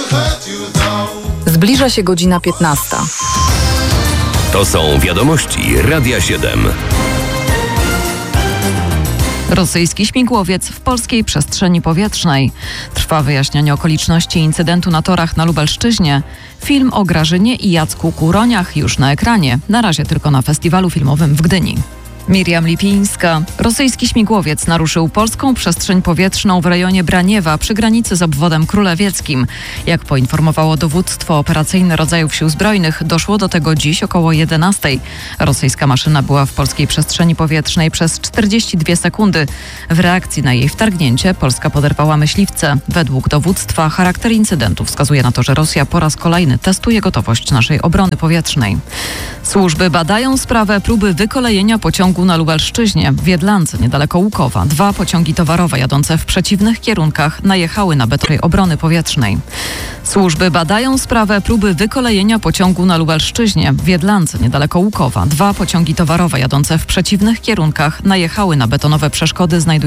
Zbliża się godzina 15. To są wiadomości Radia 7. Rosyjski śmigłowiec w polskiej przestrzeni powietrznej. Trwa wyjaśnianie okoliczności incydentu na torach na Lubelszczyźnie. Film o Grażynie i Jacku Kuroniach już na ekranie. Na razie tylko na festiwalu filmowym w Gdyni. Miriam Lipińska. Rosyjski śmigłowiec naruszył polską przestrzeń powietrzną w rejonie Braniewa przy granicy z obwodem królewieckim. Jak poinformowało dowództwo operacyjne rodzajów sił zbrojnych, doszło do tego dziś około 11. Rosyjska maszyna była w polskiej przestrzeni powietrznej przez 42 sekundy. W reakcji na jej wtargnięcie Polska poderwała myśliwce. Według dowództwa charakter incydentu wskazuje na to, że Rosja po raz kolejny testuje gotowość naszej obrony powietrznej. Służby badają sprawę próby wykolejenia pociągu na Lubelszczyźnie. W Jedlance, niedaleko Łukowa, 2 pociągi towarowe jadące w przeciwnych kierunkach najechały na beton obrony powietrznej. Służby badają sprawę próby wykolejenia pociągu na Lubelszczyźnie. W Jedlance, niedaleko Łukowa, 2 pociągi towarowe jadące w przeciwnych kierunkach najechały na betonowe przeszkody znajdujące